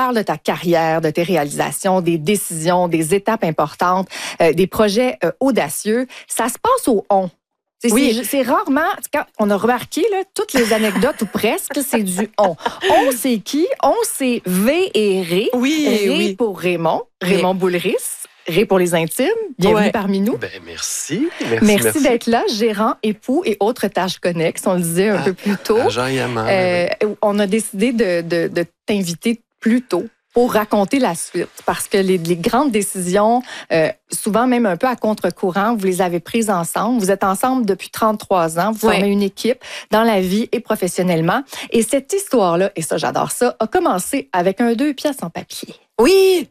parle de ta carrière, de tes réalisations, des décisions, des étapes importantes, des projets audacieux. Ça se passe au on. C'est rarement, quand on a remarqué, là, toutes les anecdotes ou presque, c'est du on. On, c'est qui? On, c'est V et Ré. Ré pour Raymond Boulris. Ré pour les intimes. Bienvenue parmi nous. Ben, merci. Merci d'être là, gérant, époux et autres tâches connexes. On le disait un peu plus tôt. Agent Yaman. On a décidé de t'inviter plus tôt pour raconter la suite. Parce que les grandes décisions, souvent même un peu à contre-courant, vous les avez prises ensemble. Vous êtes ensemble depuis 33 ans. Vous formez une équipe dans la vie et professionnellement. Et cette histoire-là, et ça, j'adore ça, a commencé avec un 2 pièces en papier. Oui,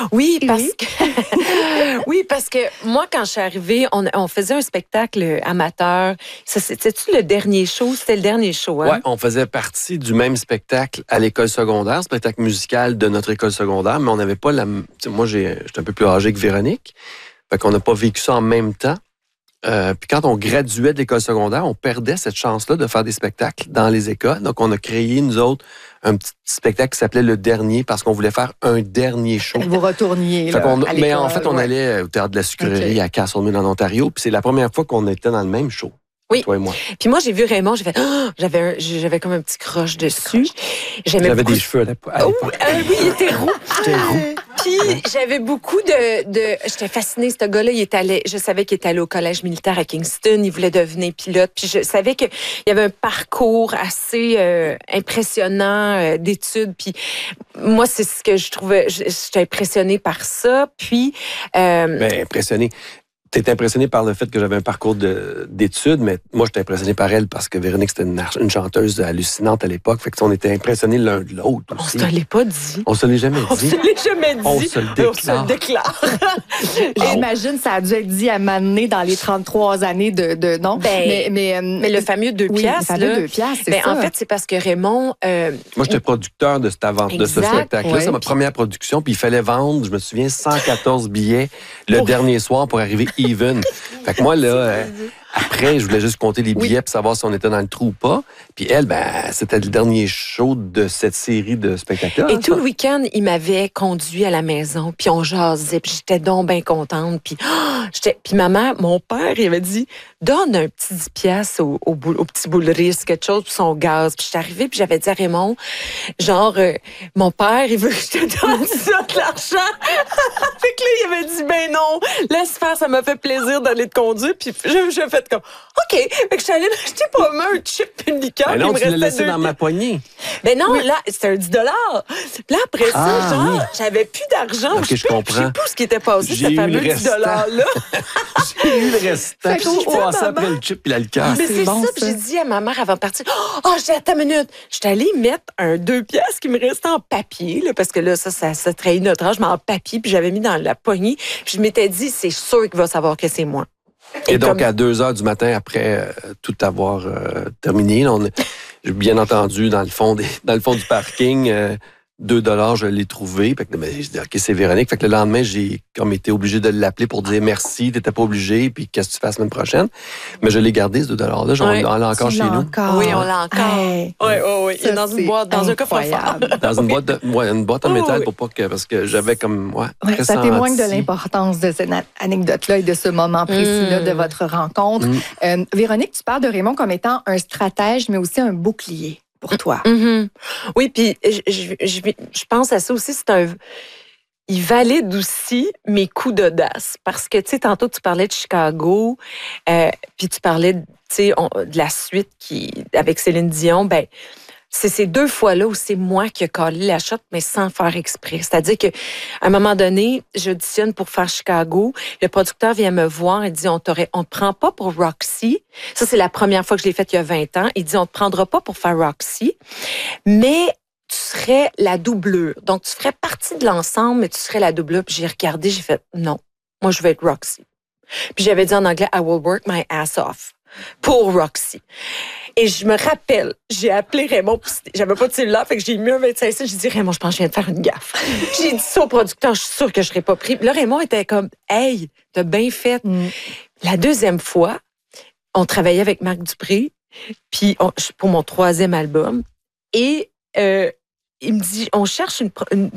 parce que moi, quand je suis arrivée, on faisait un spectacle amateur. C'était-tu le dernier show? C'était le dernier show, hein? Oui, on faisait partie du même spectacle à l'école secondaire, spectacle musical de notre école secondaire, mais on n'avait pas la... Moi, j'étais un peu plus âgé que Véronique, fait qu'on n'a pas vécu ça en même temps. Puis quand on graduait de l'école secondaire, on perdait cette chance-là de faire des spectacles dans les écoles. Donc, on a créé, nous autres, un petit spectacle qui s'appelait Le Dernier parce qu'on voulait faire un dernier show. Vous retourniez là, à mais en fait, on allait au Théâtre de la Sucrerie à Castlemaine, en Ontario. Puis c'est la première fois qu'on était dans le même show. Oui. Toi et moi. Puis moi, j'ai vu Raymond, j'ai fait, j'avais comme un petit croche dessus. J'avais des cheveux à l'époque. Oui, il était roux. J'étais roux. Puis j'avais beaucoup j'étais fascinée, ce gars-là, je savais qu'il était allé au collège militaire à Kingston, il voulait devenir pilote, puis je savais qu'il y avait un parcours assez impressionnant d'études, puis moi, c'est ce que je trouvais, j'étais impressionnée par ça, puis... Ben, impressionnée. T'es impressionné par le fait que j'avais un parcours d'études, mais moi, j'étais impressionné par elle parce que Véronique, c'était une chanteuse hallucinante à l'époque. Fait qu'on était impressionnés l'un de l'autre aussi. On se l'est pas dit. On se l'est jamais dit. On se l'est jamais dit. On se le déclare. J'imagine que ça a dû être dit à m'amener dans les 33 années de non? Ben, mais le fameux 2 piastres. Le fameux 2 piastres, c'est ça. En fait, c'est parce que Raymond... moi, j'étais producteur de ce spectacle-là. Ouais. C'est ma première production. Puis il fallait vendre, je me souviens, 114 billets le dernier soir pour arriver even. Fait que moi, là, après, je voulais juste compter les billets pour savoir si on était dans le trou ou pas. Puis elle, c'était le dernier show de cette série de spectacles. Et tout le week-end, il m'avait conduit à la maison, puis on jasait, puis j'étais donc bien contente. Puis maman, mon père, il avait dit, donne un petit 10 piastres au petit Boulris, quelque chose pour son gaz. Puis j'étais arrivée, puis j'avais dit à Raymond, genre, mon père, il veut que je te donne ça, de l'argent. Fait que là, il avait dit, ben non, laisse faire, ça m'a fait plaisir d'aller te conduire. Puis j'ai fait comme, OK. Fait que je suis allée m'acheter pour moi un chip et une liqueur. Ben non, tu l'as laissé dans ma poignée. Ben non, là, c'était un 10 $. Puis là, après ça, j'avais plus d'argent. Okay, je comprends. Je sais plus ce qui était passé, ce fameux 10 $-là. J'ai eu le restant. Je passais après le chip et la liqueur. Mais c'est bon, ça, puis j'ai dit à ma mère avant de partir, j'ai attends une minute. J'étais allée mettre un 2 piastres qui me restait en papier, là, parce que là, ça trahit notre âge, mais en papier, puis j'avais mis dans la poignée. Puis je m'étais dit, c'est sûr qu'il va savoir que c'est moi. Et donc, à 2h du matin, après tout avoir terminé, j'ai bien entendu, dans le fond du parking, 2 $, je l'ai trouvé. Fait que, j'ai dit, OK, c'est Véronique. Fait que le lendemain, j'ai comme été obligé de l'appeler pour dire merci, t'étais pas obligé, puis qu'est-ce que tu fais la semaine prochaine. Mais je l'ai gardé, ce 2 $-là. On l'a encore chez nous. Oui, on l'a encore. Oui. Il est dans une boîte, dans un coffre-fort. Dans une boîte en métal pour pas que, parce que j'avais comme, ça témoigne de l'importance de cette anecdote-là et de ce moment précis-là de votre rencontre. Véronique, tu parles de Raymond comme étant un stratège, mais aussi un bouclier pour toi. Oui, puis je pense à ça aussi, il valide aussi mes coups d'audace. Parce que, tu sais, tantôt, tu parlais de Chicago, puis tu parlais, tu sais, de la suite avec Céline Dion, c'est ces 2 fois-là où c'est moi qui ai collé la shot, mais sans faire exprès. C'est-à-dire qu'à un moment donné, j'auditionne pour faire Chicago. Le producteur vient me voir et dit, on te prend pas pour Roxy. Ça, c'est la première fois que je l'ai fait il y a 20 ans. Il dit, on te prendra pas pour faire Roxy, mais tu serais la doublure. Donc, tu ferais partie de l'ensemble, mais tu serais la doublure. Puis j'ai regardé, j'ai fait, non, moi, je vais être Roxy. Puis j'avais dit en anglais, I will work my ass off pour Roxy. Et je me rappelle, j'ai appelé Raymond, j'avais pas de cellulaire, fait que j'ai mis un 25 cents, j'ai dit, Raymond, je pense que je viens de faire une gaffe. J'ai dit ça au producteur, je suis sûre que je serais pas pris. Là, Raymond était comme, hey, t'as bien fait. La deuxième fois, on travaillait avec Marc Dupré, puis pour mon 3e album, et il me dit, on cherche une